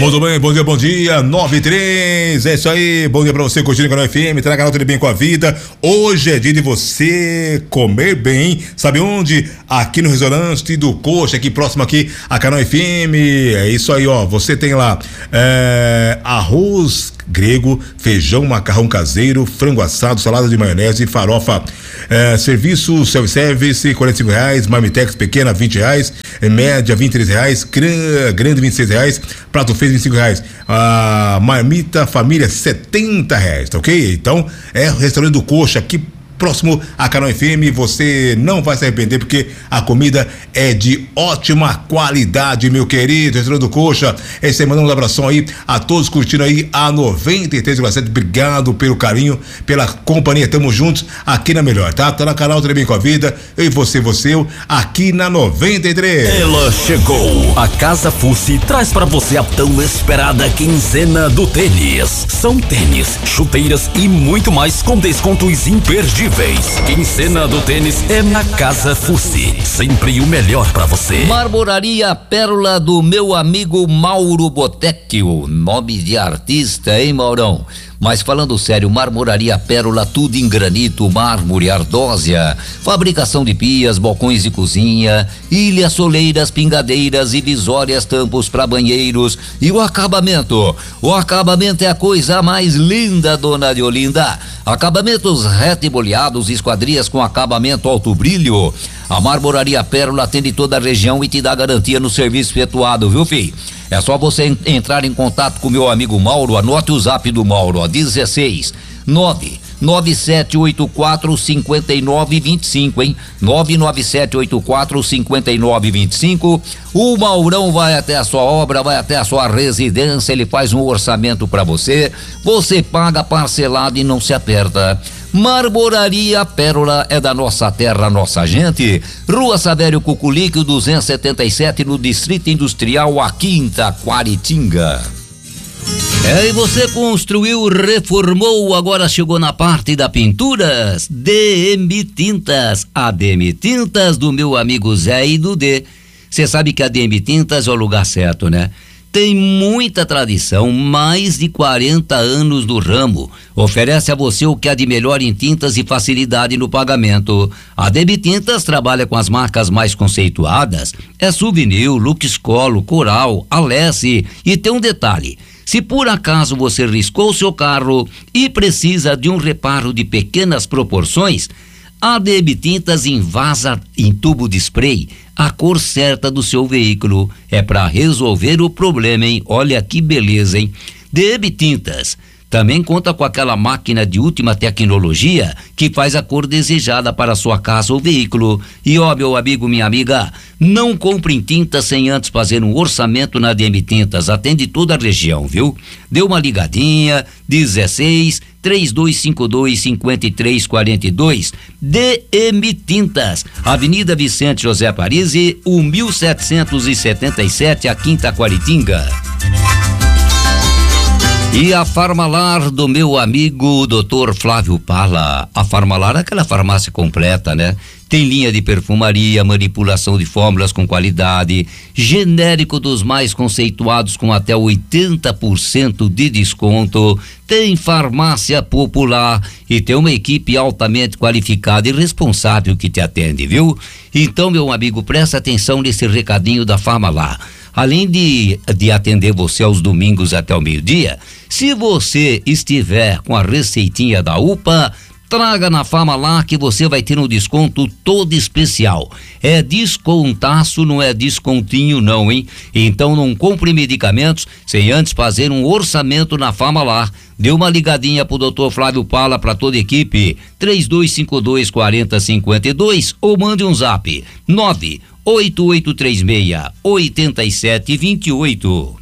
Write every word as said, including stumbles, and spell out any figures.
Muito bem, bom dia, bom dia, nove e três, é isso aí, bom dia pra você curtindo o Canal F M, traga canal Tudo Bem com a Vida. Hoje é dia de você comer bem, sabe onde? Aqui no restaurante do Coxa, aqui próximo aqui a Canal F M, é isso aí, ó, você tem lá é, arroz grego, feijão, macarrão caseiro, frango assado, salada de maionese, farofa, é, serviço self-service, quarenta e cinco reais, marmitex pequena, vinte reais, média, vinte e três reais, grande, vinte e seis reais, prato feito, vinte e cinco reais, a marmita família, setenta reais, tá ok? Então, é o restaurante do Coxa, aqui próximo a Canal F M, você não vai se arrepender porque a comida é de ótima qualidade, meu querido. Restaurante do Coxa, esse aí, mandando um abração aí a todos curtindo aí a noventa e três vírgula sete, obrigado pelo carinho, pela companhia, tamo juntos aqui na melhor, tá? Tá no canal Tudo Bem com a Vida, eu e você, você, eu, aqui na noventa e três. Ela chegou, a Casa Fussi traz pra você a tão esperada quinzena do tênis. São tênis, chuteiras e muito mais com descontos imperdíveis. Quinzena do tênis é na Casa Fussi, sempre o melhor pra você. Marmoraria Pérola do meu amigo Mauro Botecchio, nome de artista, hein, Maurão? Mas falando sério, Marmoraria Pérola, tudo em granito, mármore, ardósia, fabricação de pias, balcões de cozinha, ilhas, soleiras, pingadeiras e visórias, tampos para banheiros e o acabamento. O acabamento é a coisa mais linda, dona de Olinda. Acabamentos retiboleados, esquadrias com acabamento alto brilho. A Marmoraria Pérola atende toda a região e te dá garantia no serviço efetuado, viu, filho? É só você entrar em contato com meu amigo Mauro, anote o zap do Mauro, ó, dezesseis nove nove sete oito quatro cinco nove dois cinco, hein? nove nove sete oito quatro cinco nove dois cinco. O Maurão vai até a sua obra, vai até a sua residência, ele faz um orçamento pra você, você paga parcelado e não se aperta. Marmoraria Pérola é da nossa terra, nossa gente. Rua Savério Cuculique, duzentos e setenta e sete, no Distrito Industrial, aqui em Taquaritinga. É, e você construiu, reformou, agora chegou na parte da pinturas? D M Tintas, a D M Tintas do meu amigo Zé e do D. Você sabe que a D M Tintas é o lugar certo, né? Tem muita tradição, mais de quarenta anos no ramo. Oferece a você o que há de melhor em tintas e facilidade no pagamento. A D M Tintas trabalha com as marcas mais conceituadas. É Souvenir, Lux Colo, Coral, Alessi. E tem um detalhe: se por acaso você riscou seu carro e precisa de um reparo de pequenas proporções, a D M Tintas invasa em tubo de spray a cor certa do seu veículo. É para resolver o problema, hein? Olha que beleza, hein? D M Tintas também conta com aquela máquina de última tecnologia que faz a cor desejada para sua casa ou veículo. E ó, meu amigo, minha amiga, não compre em tintas sem antes fazer um orçamento na D M Tintas. Atende toda a região, viu? Dê uma ligadinha, dezesseis três dois cinco dois cinco três quatro dois. D M Tintas, Avenida Vicente José Parisi, mil setecentos e setenta e sete, aqui em Taquaritinga. E a Farmalar do meu amigo doutor Flávio Pala. A Farmalar é aquela farmácia completa, né? Tem linha de perfumaria, manipulação de fórmulas com qualidade, genérico dos mais conceituados com até oitenta por cento de desconto, tem farmácia popular e tem uma equipe altamente qualificada e responsável que te atende, viu? Então, meu amigo, presta atenção nesse recadinho da Farmalar. Além de, de atender você aos domingos até o meio-dia, se você estiver com a receitinha da U P A, traga na Farmalar que você vai ter um desconto todo especial. É descontaço, não é descontinho não, hein? Então não compre medicamentos sem antes fazer um orçamento na Farmalar. Dê uma ligadinha pro doutor Flávio Pala, para toda a equipe, três dois cinco dois quatro zero cinco dois, ou mande um zap nove oito oito três seis oito sete dois oito.